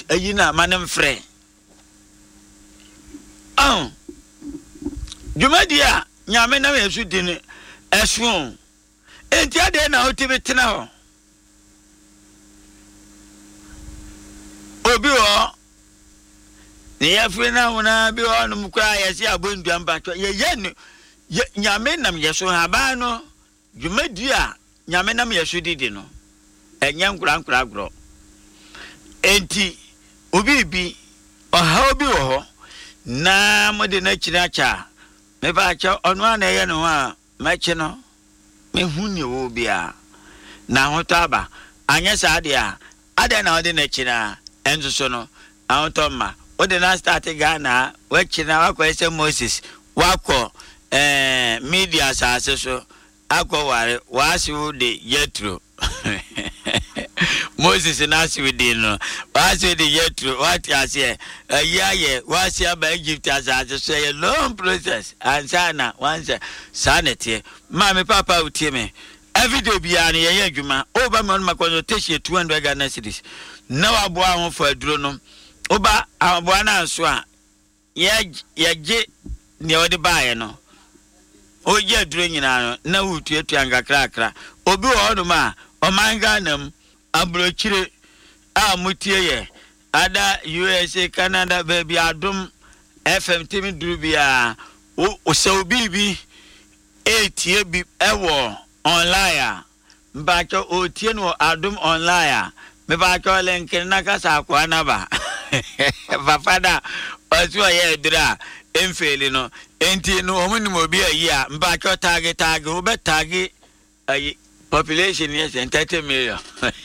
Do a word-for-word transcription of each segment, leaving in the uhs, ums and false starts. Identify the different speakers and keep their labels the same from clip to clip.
Speaker 1: ayina manem frɛ ah dwumadia nyame na yesu dini ɛso enti ade na otibi tena ho obi ho ne yafre na wona bi ho no mkura yesi abondua mbato ye ye nyame nam yeso haba no dwumadia nyame nam yesu didi no enye nkura nkura agro enti obi bi oha obi wo ho na mode na kiracha me ba cha onu ana ye no a meche no me huni wo bia na hotaba anya saade a ade na ode na kira enzo so no ahotoma ode na start Ghana wa kira wa kwese Moses wako eh media sase so akoware wasi wo de Yetro Moses na si within no wasi de Yetro what you say a year wasi aba Egypt as a say a long process and sana once sanity mama papa utie me every day bia na ye adwuma oba me on consultation two hundred Ghana cedis na waboa ho for aduro no oba aboa na so a ye ye ge ne odi baaye no oje aduro nyina no na wutuatu angakra kra obi wo no ma o manga nam abrochire a mutie ye ada U S A Canada baby adum F M timi duru bia o so bibi eight bi ewo online mbacho o tie no adum online me ba cho link na kasa kwa na ba fafada osu ye dura emfeli no enti no omuni mo bi ayi a mbacho tag tag o be tag ayi population yes thirty million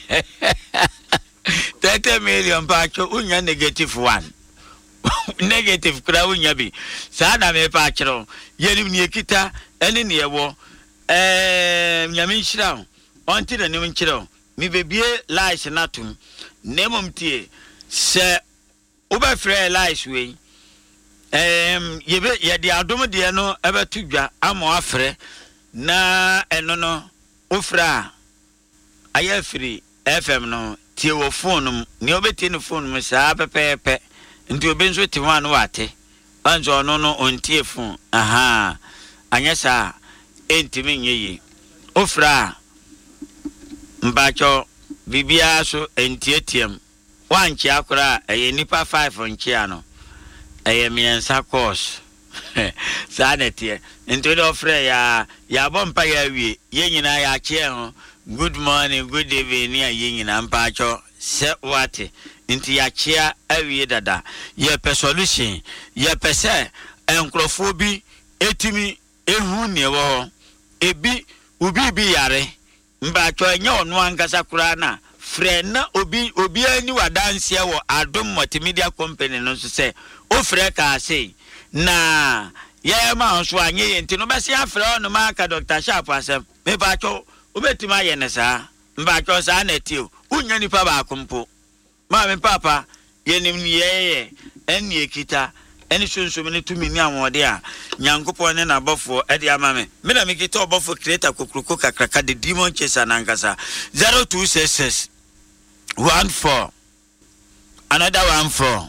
Speaker 1: thirty million pacho unya negative one negative kra unya bi sa na me pa kiro yenim ni ekita ene ne yewo eh nyame nhira onti na ne nkira mi bebie lies natum nemom tie se oba frɛ lies we em yebe ye de adom de no ebetudwa amo afrɛ na eno no ofra aya free F M no tie wo phone ni obeti no phone mu saa pepepe nti obenzo ti wan wate anzo no no ontie phone aha anya saa entimi nyeyi ofra mbacho bibia so entietiem wanchi akora eye nipa five onchia no eye miensa course sanetie nti do ofra ya ya bompa ya wie ye nyina ya chie ho good morning good evening ya ye nyina mpacho se wate nti ya chia awie dada ye pe solution ye pe se enkrofo bi etimi ehu ne wo ebi ubi bi yare mbacho enye onu ankasa kura na frɛ na obi obi ani wadanse wo adom multimedia company no so se o frɛ ka sei na ye ma so anye ye ntino be se afrɛ no ma ka Doctor Sharp asem me bacho obetima ye ne saa mbacho saa na tio unya nipa ba akompo ma me papa ye nim ni ye ye eni ekita eni sunsun ni tumi ni amode a nyankopon ne na bofo e de ama me me na me kita obofo creator kokruko kakraka de demon chesa na nkasa zero two six six one four another one four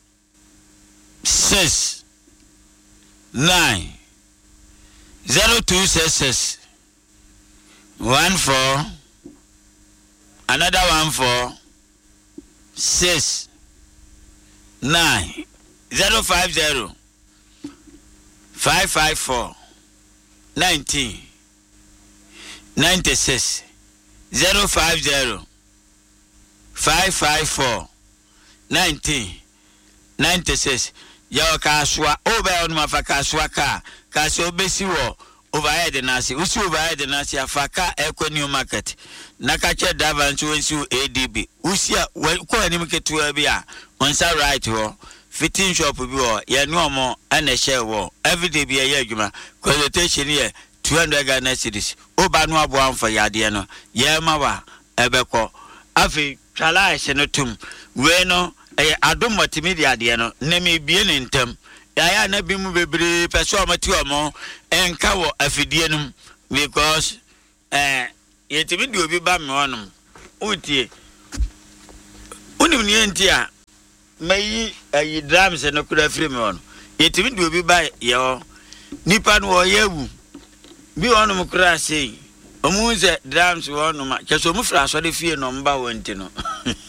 Speaker 1: six nine zero two six six one four another one four six nine zero five zero five five four nineteen ninety six zero five zero five five four nineteen ninety six ya kaswa oba on mafaka kaswa ka kaswa obesi wo overhead nasi usi overhead nasi afaka eco new market nakache davanci wensu A D B usi ko anim ketua bi a onsa right ho fitting shop bi wo ye no mo ana share wo everyday bi ye adwuma consultation ye two hundred Ghana cedis oba no abo amfa yade no ye ma wa ebeko afi twala ese no tum we no eh adom multimedia de no na me bie ne ntam ya ya na bi mu bebre peso amati omo enka wo afidie num because eh yetimi di obi ba me wonum utie unim ni entia may a drums and a kura free on. Yet even do be by your Nipan or yewu. Be on Mukra say, Omuze drums one no match. So Mufra, so the fear number one to know.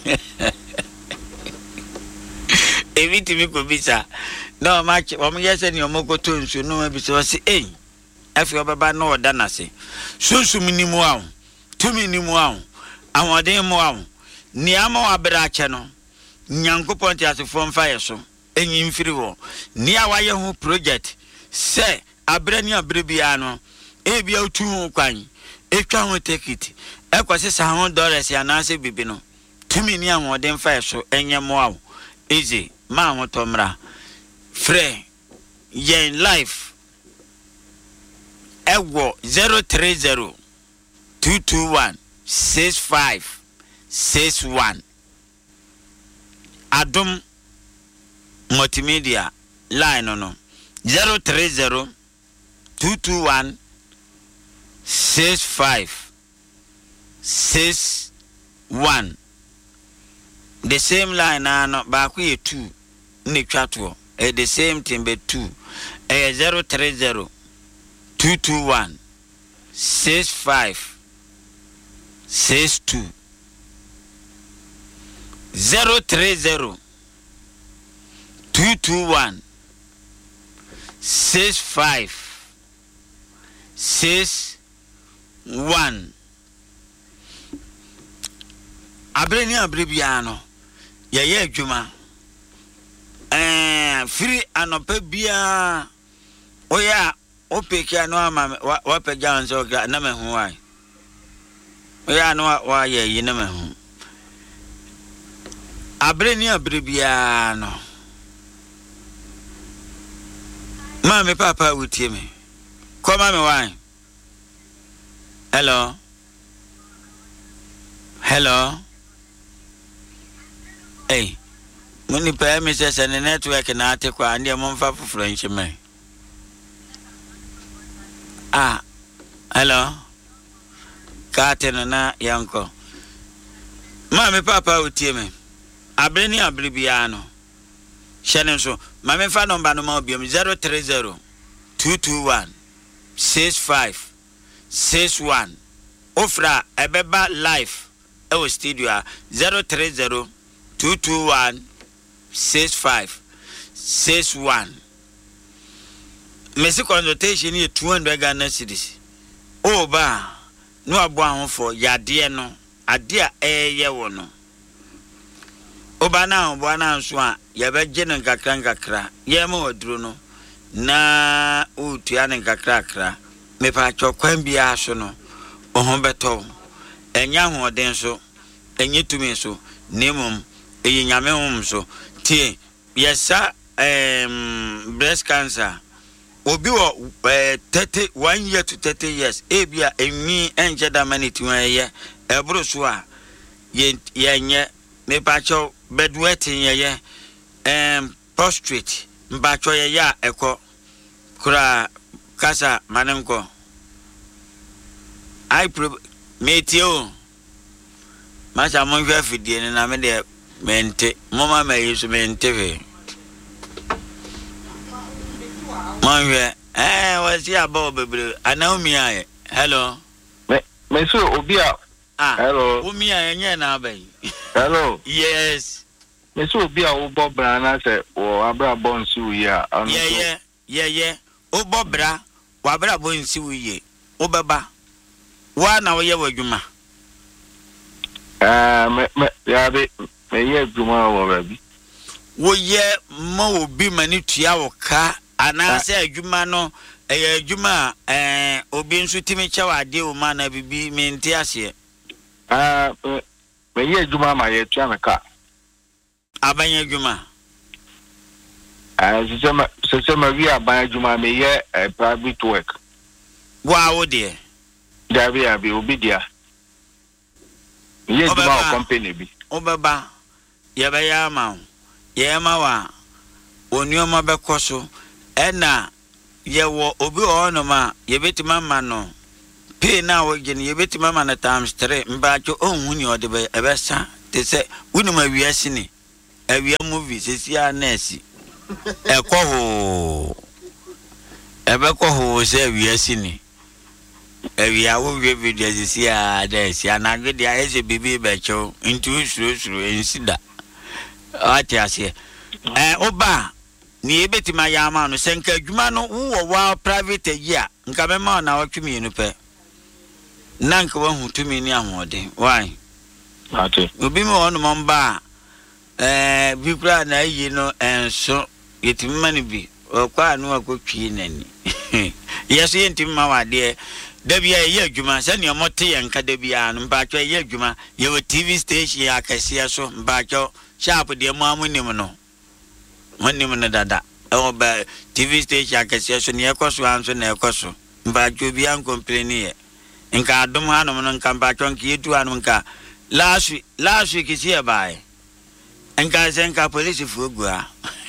Speaker 1: Everything could be, sir. No match, or me, yes, and your Moko tunes, you know, maybe so I say, eh. If you have no done, I say, so so many more, two many more, and one day more. Niamo Aberachano, Nyanko Ponte as a form fire so, and in free war. Near Wayahu project, say, Abrania Bribiano, A B O two coin, a can will take it. Equasis a hundred dollars, and answer Bibino. Two million more than fire so, and Yamoa. Easy, Mamma Tomra. Frey, ye in life. Ewo zero three zero two two one six five six one. Adum multimedia line no no zero three zero two two one six five six one. The same line no back we two ni twatwo eh the same thing be two eh zero three zero two two one six five six two zero three zero two two one six five six one. Abreni abrebiano ye ye adwuma eh free anope bia oya opekia no ama wa pega nso na me hu wai oya no wa ye yi na me hu abreni abrebia no ma me papa wutie me koma me wai hello hello hey muni pa me se se network na ate kwa ande mo mfa fufuro nchi me. Ah, hello. Katena na yanko. Mame papa utie me. Abreni abribiano. Shenen so. Mame fa number no ma obiom zero three zero two two one six five six one. Ofra ebeba live e studio zero three zero two two one six five six one. Mesi consultation is two hundred Ghana cedis. Oh ba, no abuan for yade no, ade a ye wono. Oba na oba na nso a ye be gye ne nkakra nkakra, ye ma waduro no na utua ne nkakra kra. Me pa chokwan bia so no, ohon beto. Enya hoden so, enye tumi so, nemum eyi nyame hom so. Tie, yesa em breast cancer. Obi wo eh thirty one year to thirty years ebia enwi enje da manity wan ye ebro so a ye yenye me pa cho bedwetting ye ye em prostrate mba cho ye ya eko kura kasa manenko I pro metio macha mo hwe afidie ne na me de mente mama me yesu mente we Manwe eh wasi aba bebre anaumi aye hello
Speaker 2: me me so obia
Speaker 1: ah
Speaker 2: hello
Speaker 1: umi aye nye na abai
Speaker 2: hello
Speaker 1: yes
Speaker 2: me so obia wo bobra na se wo abra bonsu ya anu
Speaker 1: yeah yeah yeah yeah o bobra wa abra bonsu ye o beba wa na wo ye wadwuma
Speaker 2: ah me me ya be me ye adwuma wo ba bi
Speaker 1: wo ye ma obi mani tua wo ka ana se adwuma no eh adwuma eh obi nso timi kyewa ade o ma na bibi menti ase
Speaker 2: ah me ye adwuma ma ye tua me ka
Speaker 1: abanya adwuma
Speaker 2: ah se ma se ma wi abanya adwuma me ye private work
Speaker 1: wa wo de
Speaker 2: da bi abi obi dia ye adwuma company bi
Speaker 1: obeba ye ba ya ma ye ma wa onioma be koso ena ye wo obi ono ma ye betima ma no pay na wo gene ye betima ma na times three mba cho onhu ni ode be ebesa te se wunuma wiase ni awia movie sesia nurse ekoho ebekoho se awia sini awia wo wie video sesia nurse anagwe dia ese bibi becho into suru suru ensida ati ase eh oba ni ebetima ya ma no senka adwuma no wo wa private year nka be ma na watwemi no pe nanka wa hutumi ni ahode why
Speaker 2: ati
Speaker 1: obi me wonu momba eh bi kura na yi no enso yetimma ni bi okwa anu akotwi nani yeso yentimma wade da bia ye adwuma se ne omote ye nka da bia no mba twa ye adwuma ye wo T V station akase so mba twa sharp de mu amunim no monim no dada e ba T V station akase so ne ekoso anso na ekoso mba twa bi an complain ye nka adom ha no no nka mba twa nka yetu anu nka last week last week is here by nka senka police fuogua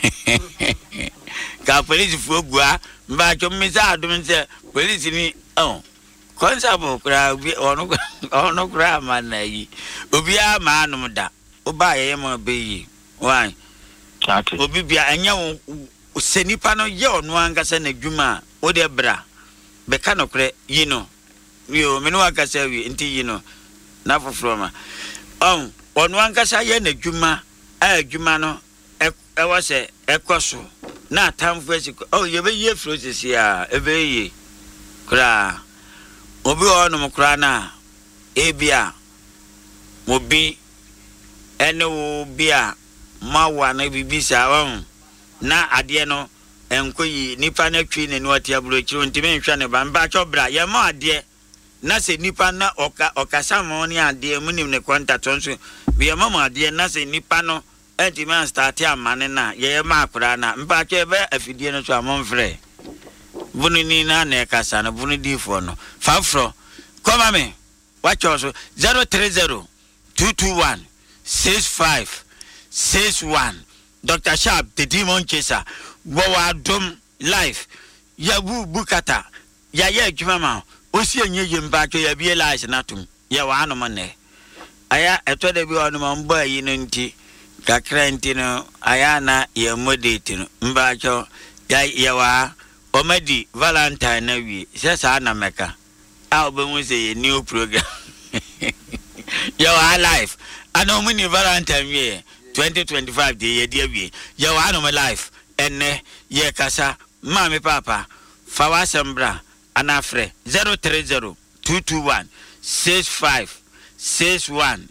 Speaker 1: ka police fuogua mba twa mmisa adom nse police ni oh konsabo kura obi onu onu kura manayi obi a ma anum da oba ye mo beyi why
Speaker 2: ati
Speaker 1: obi bia anya wo senipa no ye onu angasa na dwuma o de bra be ka no kure yi no yo me no akasa wi nti yi no na foforo ma on onu angasa ye na dwuma a dwuma no e wo se ekoso na tamfo asiko oh ye be ye frosisi a e be yi kura obi ono mukra na ebia obi ene wo bia mawa na bibisa won na ade no enkoyi nipa na twi ne no atia bro kiro ntime nhwa ne ba mba chobra ye ma ade na se nipa na oka okasa mo ni ade munim ne contact nso bi mama ade na se nipa no ntime start amane na ye ma akura na mba chebe afidie no so amonfre bunini na na kasa na bunidi fo no fafro come me watch also zero three zero two two one six five six one Doctor Sharp the demon chaser wo adom life ya bu bukata ya ya adwuma osi enye yemba twa ya bie life natum ya wa anoma ne aya eto de bi onoma mbo ayi no nti kakra nti no aya na ya modate no mba twa ya ya wa Omedi Valentine na wi sesa na meka a obamu se ye new program yo our life ana muni Valentine wi twenty twenty-five de ye de wi yo ana my life enne ye kasa mami papa fawa sembra ana fre zero three zero two two one six five six one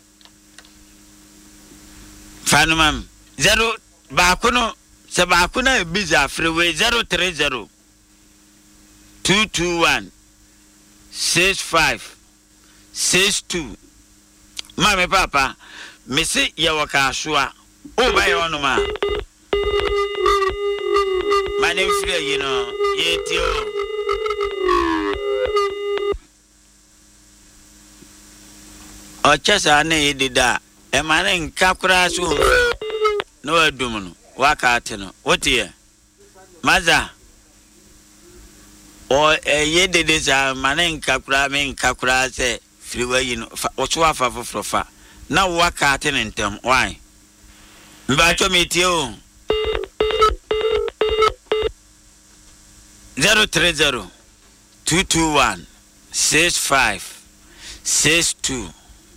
Speaker 1: fanumam zero ba kuno Seba kuna biza freeway zero three zero two two one six five six two. Mami papa, misi ya wakashua. O bayi onuma. My name free, you know. Yetio. Ochasa ane yedida. Emane nkakura su. No adumunu. Wakati no what here maza o ye de de za manen kakura men kakura se friwa yi no o so afa fofrofa na wakati ne ntem why mba cho metie o zero three zero two two one six five six two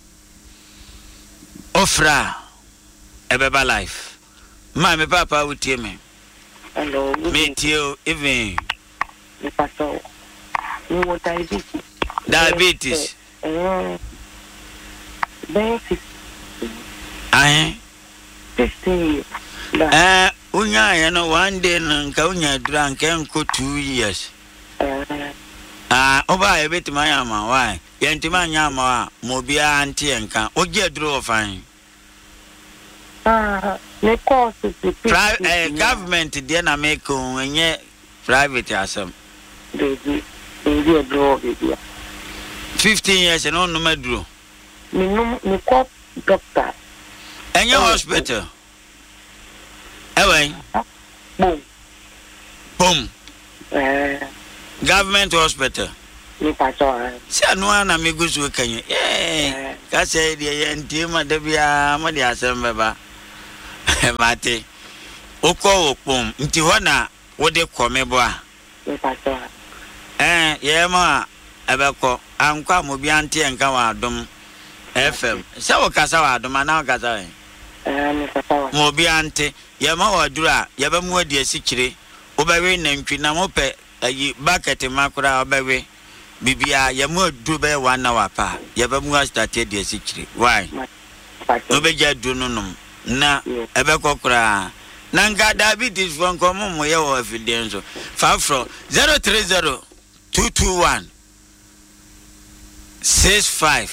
Speaker 1: ofra ebeba life. My papa would tell me.
Speaker 3: Hello.
Speaker 1: Me too, even.
Speaker 3: Me paso. Me what diabetes.
Speaker 1: Diabetes.
Speaker 3: Eh. Ben
Speaker 1: Aye.
Speaker 3: Fifteen.
Speaker 1: Eh, unya, you know, one day, nka unya drank enko two years.
Speaker 3: Eh.
Speaker 1: Ah, oba a bit my ama, why? Yantima yama, mobia auntie enka. Oje draw fine.
Speaker 3: Ah, me course is the
Speaker 1: Private uh, government dey na make onye private asem.
Speaker 3: Baby, baby a draw baby.
Speaker 1: fifteen years no no maduro.
Speaker 3: Me no me call doctor.
Speaker 1: Enye hospital. Ewen.
Speaker 3: Boom.
Speaker 1: Boom.
Speaker 3: Eh.
Speaker 1: Government hospital.
Speaker 3: Me paso.
Speaker 1: Si anu na me gusu kanye. Eh. Ka say dey entima da bia mo dey asem baba. mate oko opom nti ho na wo de kome bo a
Speaker 3: Me pastor.
Speaker 1: eh ye ma ebeko ankwa mo bi ante enka wa adom F M se wo kasa wa adom na wo kasa
Speaker 3: Eh, me pastor.
Speaker 1: mo bi ante ye ma wa dura ye ba mu adi asikire wo ba we nantwi na mo pe ayi bucket makura wo ba we bibia ye mu adu be one hour pa ye ba mu start adi asikire why no be jadu nunum na ebe kokura nanga diabetes from komo mo ye wo afidie so fa from zero three zero two two one six five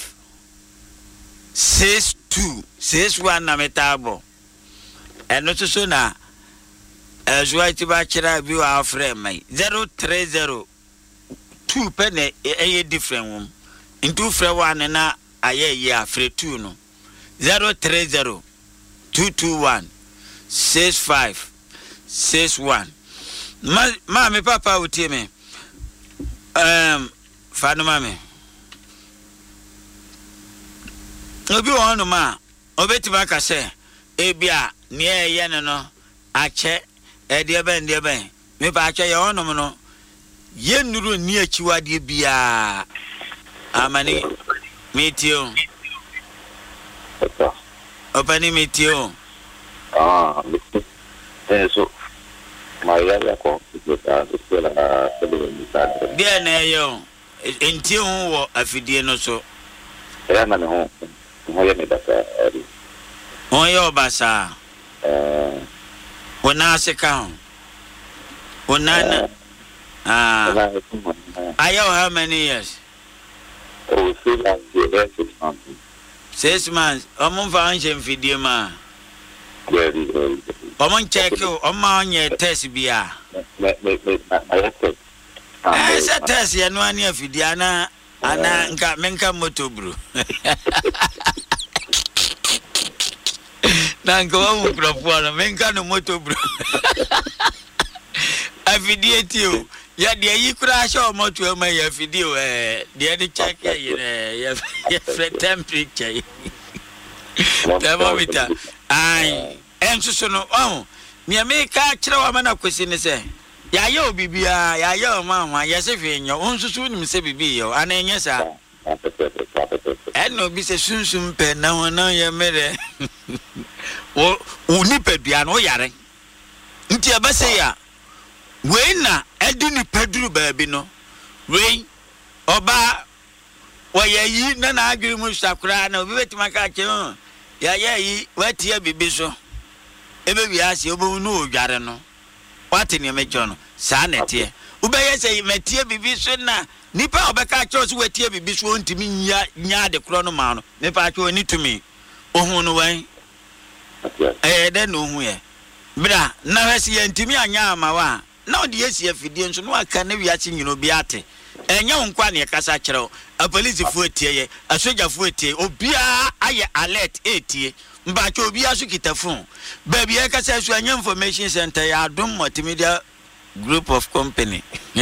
Speaker 1: six two six one na metabo eno so na ezwa tiba kira bi wa afre mai zero three zero two pene e different wom into frɛ one na aye ye afre two no zero three zero two two one six five six one ma ma me papa utie me um fanu ma me obi wonu ma obeti ba ka se ebia ne eye ne no ache ede be nde be me ba ache ye wonu no ye nuru ni achiwade bia amani metio opani metio
Speaker 4: ah eso Maria ya ko ta to la tele ni ta
Speaker 1: dia na yo enti hu wo afidie no so
Speaker 4: ya na ne ho mo ye me da ka eri
Speaker 1: on yo basa
Speaker 4: eh
Speaker 1: wona se ka wona ah ayo how many years
Speaker 4: oh so la je six months
Speaker 1: six months omo fa anche fidie ma
Speaker 4: very very
Speaker 1: omo check o ma onye test bia
Speaker 4: me me me I test
Speaker 1: eh se test ye no ani afidie ana ana nka menka moto bro nanka wa mu propos na menka no moto bro afidie tio ya de yi kura sha moto ma ya afidie eh de de check ye ya ya temperature thermometer ai enso so no oh me me ka kire wa mana kwesi ne se ya ye obibia ya ye o ma hwa ya se fe nyo onso so nim se bibi yo ana enye sa eno bi se sunsun pe na wona ye mere o uni pedua no yare nti e ba se ya we na edu ni peduru ba bi no we oba wa ye yi na na adwiri mu sakura na obi betima ka che ya ye yi watie bibi so ebe bi ase obo nu odware no wati ne mejo no sa na tie ubeye se metie bibi so na nipa obeka cho so watie bibi so ntimi nya nya de kro no ma no nipa cho ni tumi ohun no wan eh de no hu ye bra na hwese ye ntimi anya ama wa na odi esi afidie nso no aka na wi achi nyino bi ate enya nkwa ne kasa kire a police fu etie ye a soldier fu etie obia aye alert etie mba cho obia so kitafon ba bia kasa so anya information center ya Adom multimedia group of company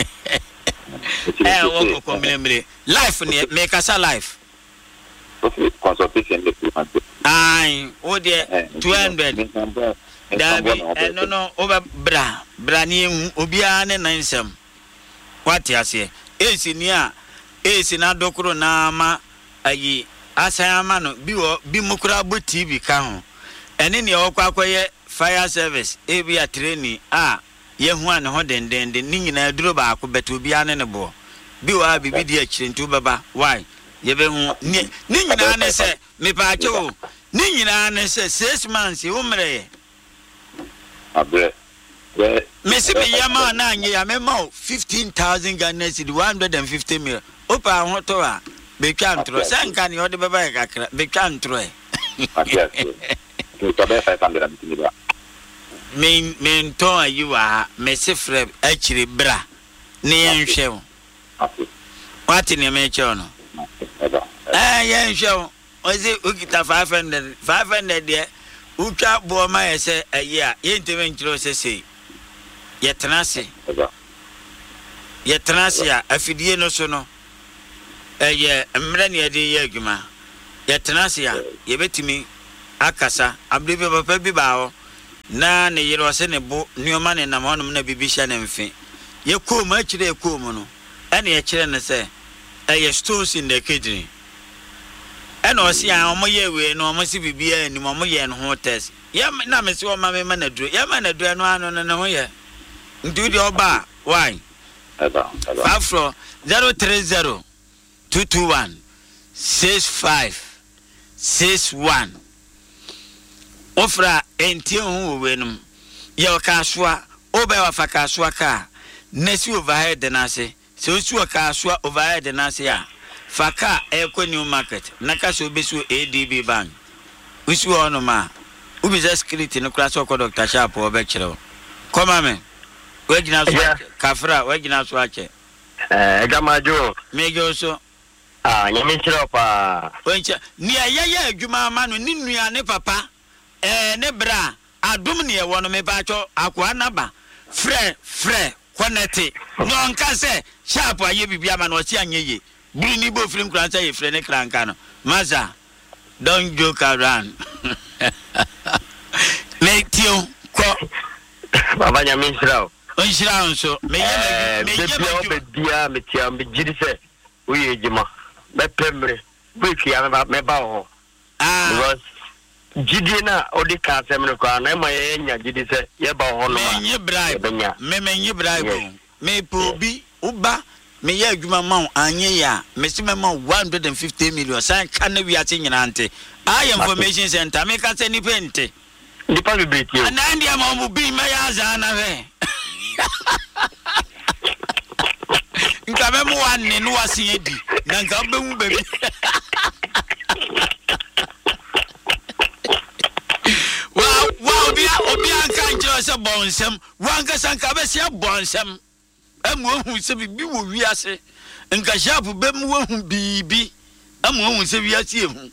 Speaker 1: eh wo ko mlemre life ne me kasa life
Speaker 4: consultation de plus
Speaker 1: ai o de two hundred dabi eh no no over bra bra ni obia ne nansem wati ase esi ni a esi na dokoro na ma ayi asayama no bi wo bi mukura bo T V ka ho ene ne okwa akoye fire service e bi a training a ye hu an ho dendende ni nyina duro ba ko beto bi ane ne bo bi wa bibi di akire ntu baba why ye be hu ni nyina ne se me pa cho ni nyina ne se six months wo mre
Speaker 4: abre
Speaker 1: me se me yama na anye ya me ma fifteen thousand Ghana cedi one hundred fifty mil opa ho to a be twa ntro se nka ne ode baba kakra be twa ntro e
Speaker 4: to be five hundred mil
Speaker 1: men men to ayiwa me se frɛ akiri bra ne yenhwɛ wo wati ne me che no eh yenhwɛ wo ozi ukita five hundred five hundred de utwa bo ma yese ayi a yenteme nkyiro sese yetenase yetenase a afidie no so no eye mre ne yede ye adwuma yetenase a yebetimi akasa abrebe papa bi ba ho na ne yero se ne bo nneoma ne nam honom na bibisha ne mfe ye kom akire ye kom no ene ye kire ne se e stones in the kidney ene o se an omo ye we no omo se bibia ani omo ye no ho test ye na me se o ma me ma na duro ye ma na duro no ano ne ho ye ndu di oba why
Speaker 4: aba aba
Speaker 1: afro zero three zero two two one six five six one ofra enti hu we num ye o ka soa oba wa fa ka soa ka nesi overhead na se se osu ka soa overhead na se ya fa ka e ko new market na ka so besu A D B bank usu ono ma ubi za security no kra so ko Doctor Sharp oba kire come amen we gina so kafra we gina so ache
Speaker 5: eh gamajo
Speaker 1: mejo so
Speaker 5: ah nyame kire pa
Speaker 1: wenche ni ayeye adwuma ma no ni nua ne papa eh ne bra adom ne ye wono me ba cho akwa naba frɛ frɛ connect no nka se Sharp aye bibia ma no si anyeye bri ni bo film kran say frɛ ne kranka no maza don't joke around me tio ko
Speaker 5: baba nyame kire
Speaker 1: on shira on so me ye me ye
Speaker 5: me bia me tia me gidi se oye ejima be pemre we kia me me ba ho
Speaker 1: ah
Speaker 5: because gidi na odi ka asem no kwa na ma ye nya gidi se ye ba ho no ma
Speaker 1: me nye bribe me me nye bribe me probi uba me ye adwuma ma anye ya me se me ma one hundred fifty million san ka na wi ate nyina ante I information center me ka se ni pente
Speaker 5: ni pa bi beti o
Speaker 1: na ndia ma mu bi me ya za na we nka me mu wanne no wase edi na nka be mu baby wow wow bia obi anka njiro se bonsem wanka sanka be se bonsem amu ohun se bibi wo wiase nka Sharp be mu ohun bibi amu ohun se wiase ehun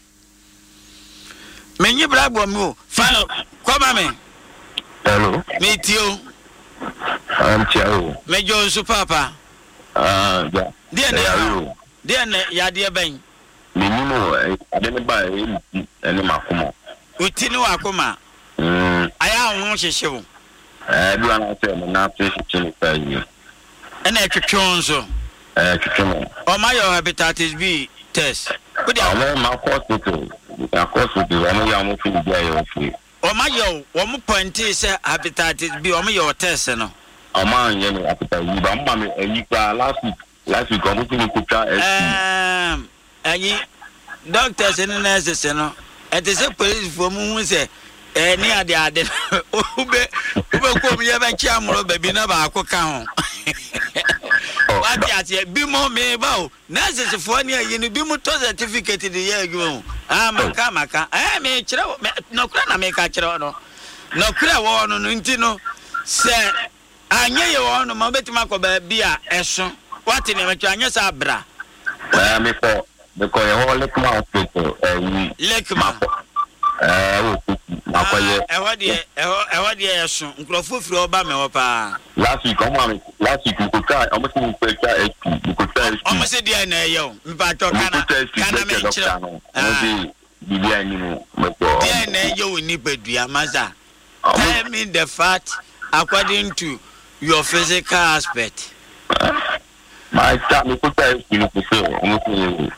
Speaker 1: menyi brabo mi o fa koma me
Speaker 4: hello
Speaker 1: me tio
Speaker 4: am chao
Speaker 1: me jo su papa
Speaker 4: ah ja
Speaker 1: dia ne dia ne ya dia ben
Speaker 4: minimo ade ne ba e ene makomo
Speaker 1: uti ni wakoma
Speaker 4: mm
Speaker 1: aya ho hyehyew
Speaker 4: eh du ana se mo na se chini pa yi
Speaker 1: ena etwetwon so
Speaker 4: eh twetwon
Speaker 1: o ma yo hepatitis B test o dia
Speaker 4: o ma hospital ya hospital o mo ya mo fi dia yo fi
Speaker 1: o ma yo wo mo pointi se hepatitis B o ma yo test no
Speaker 4: o ma ye no hepatitis ba mma me eyi pa last week last week o mo fi ko ta
Speaker 1: eh ayi doctors and nurses no et is a police for mu se eh ni ade ade ube ube ko mi ye ba chi amuro baby na ba akoka ho what ati bi mo me ba o nurses for ni ayi ni bi mu to certificate de ye adwo ah maka maka eh me kire no kura na me ka kire no no kura wo no nti no se anye ye wo no ma betima ko ba bi a eso what ni me twa anye sa bra
Speaker 4: eh me ko me ko ye ho lekma hospital eh
Speaker 1: lekma
Speaker 4: eh o makoye
Speaker 1: e wodi e wodi yeso nkrofo firi oba me wo pa
Speaker 4: last week o ma last week ko ka o mo se ko ka e ko ka
Speaker 1: o mo se dia na ye mi pa to kana kana me kire
Speaker 4: o di bibia ni mo me ko
Speaker 1: dia na ye wo ni badua maza tell me the fact according to your physical aspect
Speaker 4: my ta me ko ka e ni ko se o mo se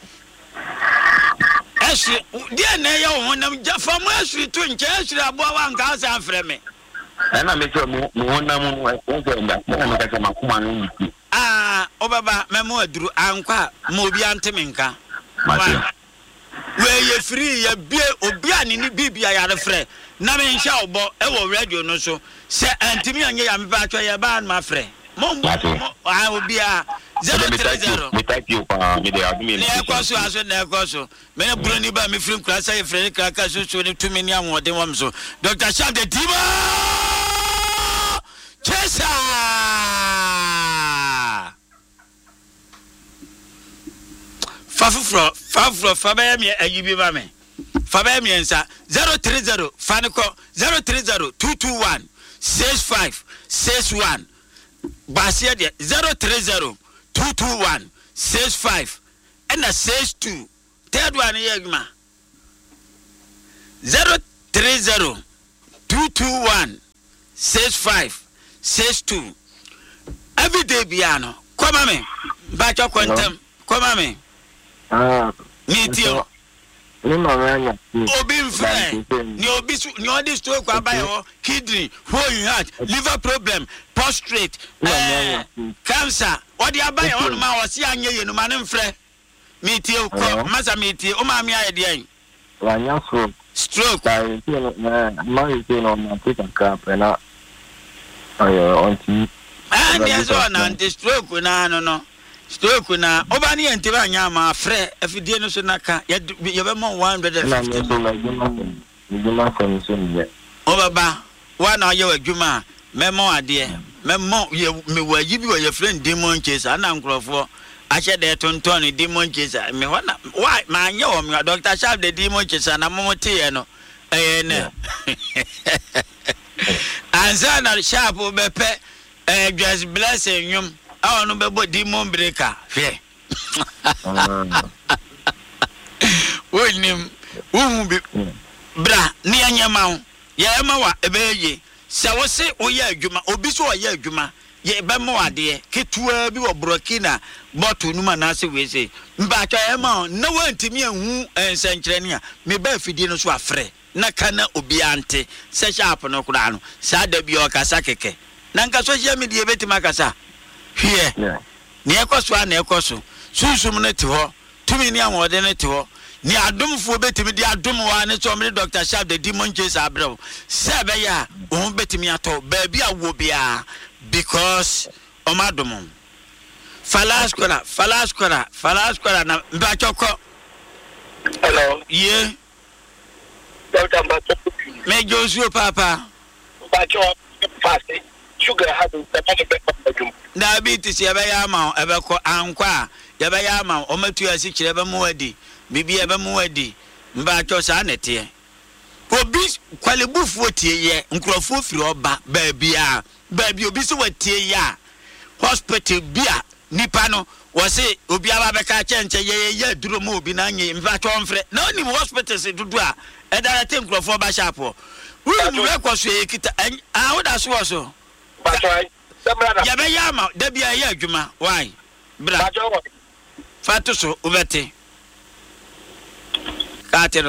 Speaker 1: Esu dia na ye wo nam jafa mo esu to nche esu abo wa nka sa afre me
Speaker 4: e na me se mo mo nam no e ko se nda mo na ka se makuma no ni
Speaker 1: ah o baba me mo aduru ankwa mo obi ante me nka we ye free ye bie obi ani ni bibia ya refre na me ncha obo e wo radio no so se antimi anye ya me ba atwa ye ba ma frɛ mo ah obi a zero three zero
Speaker 4: me type you pa me dey admin
Speaker 1: ne kwaso aso ne kwaso me na bro ni ba me film class ay frɛ kraka so so ne tumi ni amode wam so Doctor Sharp the Dima Chesa Fafufro fafufro fabaya me ayibi ba me fabaya me nsa zero three zero faniko zero three zero two two one six five six one Basia de zero three zero two two one six five and a six two third one yegma zero three zero two two one six five six two. Every day piano. Come on me. Bacho quantum. Come on me.
Speaker 2: Ah.
Speaker 1: Meet you.
Speaker 2: Ni mama
Speaker 1: Obi friend. Ni obi ni odi stroke abayo, kidney, whole heart, liver problem, prostate, uh, cancer. Odi abayo on ma wasi anye ye no mane mfre. Meet you ko masa meet you. O ma mi ayede.
Speaker 2: Wanya stroke.
Speaker 1: Stroke.
Speaker 2: Dai ti no na ma ti no na ti ka pe na. Ayo onti.
Speaker 1: Ah, there's one anti stroke na no no. Stroke na oba ni ente ba nya ma frɛ afidie no so naka ye ye be mo one hundred fifty. Oba ba wa na ye wadwuma memo ade memo ye me waji bi ye friend demon chase ana nkrofo ahye de tonton demon chase me wana why ma nya o me Doctor Sharp the demon chase na mo tie no eh ne anza na Sharp be pe eh just blessing yum I no be demon breaker. Fe. Wonim wo bi bra ne anyama ye ma wa ebeye se wo se oye adwuma obi so oye adwuma ye be ma wade ketua bi wo brokina bottle numa na se we se mba twa ye ma na wantimi ahu ensenkyere ne a me ba afidie no so afre na kana obi ante se Sharp no kura no sa da bi o kasa keke na nka social media betima kasa here ne ekoso na ekoso susum ne te ho tumi ni amode ne te ho ni adomfo betimi di adom wa ne so me Doctor Sharp the demon chase abrew se be ya o betimi ato ba bi awo bia because o madom falaskora falaskora falaskora na mba choko.
Speaker 5: Hello.
Speaker 1: Yeah.
Speaker 5: Doctor Mbato.
Speaker 1: Me Joshua papa.
Speaker 5: Mbato fast. Sugar has the money back.
Speaker 1: Diabetes ya be ya ma e be ko ankwa ya be ya ma o matu asi kire be mu adi bibi e be mu adi mba cho sa nete obi kwalebufu tie ye nkrofo firi oba ba bia ba bi obi so watie ya hospital bia nipa no wo se obi aba be ka chenche ye ye duro mo obi na nye mba cho mfre na oni hospital se dudu a e da te nkrofo ba Sharp wo ni we kwaso ye kita a wo da so so
Speaker 5: but why
Speaker 1: ya be ya ma da bia ya adwuma why bra fatu so ubete katero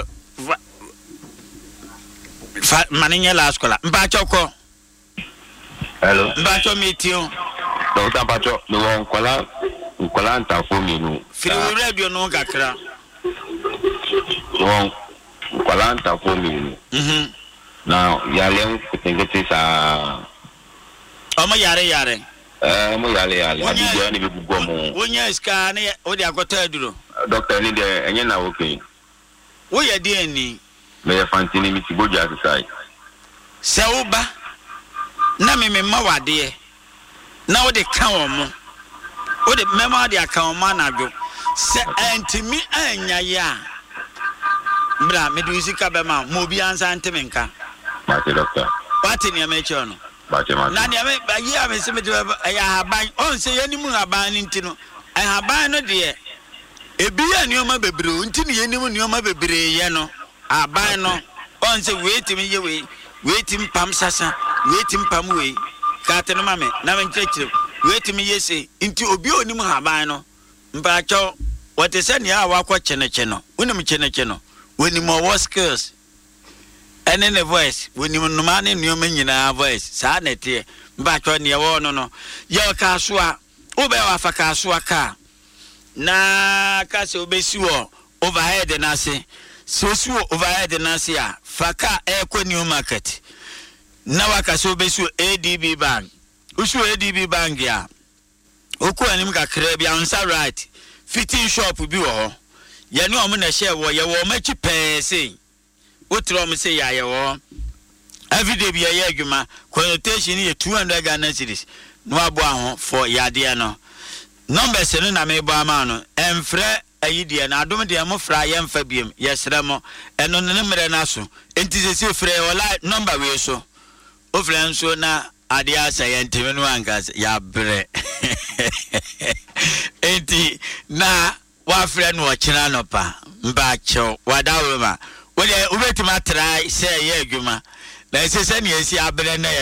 Speaker 1: fa maninya la skola mba choko.
Speaker 4: Hello
Speaker 1: mba cho mitio
Speaker 4: Doctor Pacho no won kola kola nta fo mi no
Speaker 1: firi radio no kakra
Speaker 4: won kola nta fo mi no
Speaker 1: mhm
Speaker 4: na ya le kutengete sa
Speaker 1: omo yare yare
Speaker 4: eh mo yale yale abi ni bi gugu mo
Speaker 1: wonya ska ne o de akota aduro
Speaker 4: doctor ni de enye na okay
Speaker 1: wo ye de ani
Speaker 4: me ya fantini mi ti boja asai
Speaker 1: se wo ba na me me ma wade na wo de ka wo mo wo de me ma de aka wo ma na dwo se antimi anya ya bra me du sika be ma mo bi ansa ntemenka
Speaker 4: ma te doctor
Speaker 1: pati ni amecho no na ni ame yi ame se me de ya haban on se ye ni mu haban ni ntino ai haban no de ebi ya ni o ma bebre ntini ye ni mu ni o ma bebre ye no haban no on se wait me ye we wait pam sasa wait pam we ka te no mame na me nkyekire wait me ye se nti obi oni mu haban no mpa cho wote se ni a wa kwa cheneche no unim cheneche no woni mo war skills ene ne voice woni mo numa ne nuoma nyina voice sa na tie mpa cho ne wo no no ye ka so a wo be wa fa ka so aka na ka se obesi wo overhead na se so so overhead na se a faka e ko new market na waka se obesi A D B bank usu A D B bank ya oku anim kakra bia unsa right fitting shop bi wo ho ye ne omo na share wo ye wo machi pe sei wotro mo sei ya ye wo everyday bia ye adwuma connotation ye two hundred Ghana cedis no abo aho for yade no numbers no na me ba ma no emfre ayidie na adom de mo fra ye mfa biem yesre mo eno ne mere na so enti se se frɛ wala number we so o frɛ nso na ade asa ye nteme no angas ya bre enti na wa frɛ no ochina no pa mba chew wadawo ma wole ubetima try say ye adwuma na se se ne esi abre na